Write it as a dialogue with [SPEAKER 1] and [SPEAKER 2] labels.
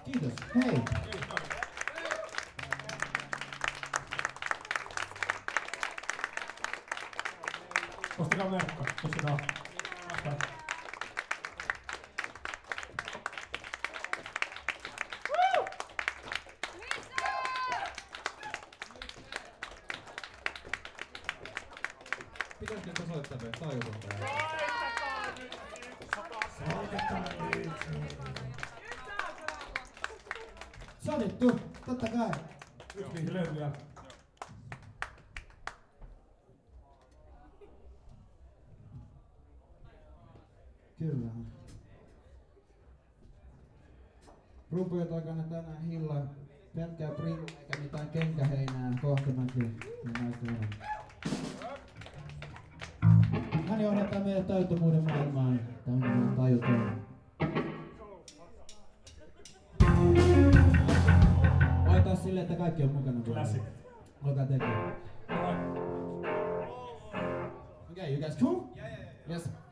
[SPEAKER 1] Kiitos. Hei.
[SPEAKER 2] Ostakaa verkko. Ostakaa.
[SPEAKER 1] Pitäisikö te soittaa vielä taajuudelta? Sovittu, totta kai.
[SPEAKER 2] Yksi biisi löytyy.
[SPEAKER 1] Kyllä. Rumpujen takana tänään Hilla. Pelkkää pring eikä mitään kenkäheinää. Kohtamäki. Hän johdattaa meidät tajuttomuuden maailmaan. Tämmöinen tajuton. Voitais silleen, että kaikki on mukana.
[SPEAKER 2] Classic.
[SPEAKER 1] Olkaa tekee. Okay, you guys cool?
[SPEAKER 3] Yeah.
[SPEAKER 1] Yes.